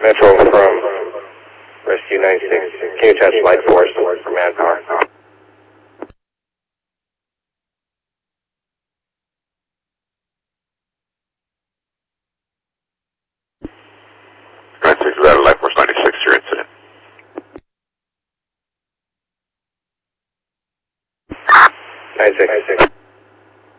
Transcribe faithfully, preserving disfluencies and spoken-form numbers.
Metro from Rescue ninety-six. Can you touch Light Force for manpower? ninety-six is out of Light Force ninety-six, your incident. ninety-six.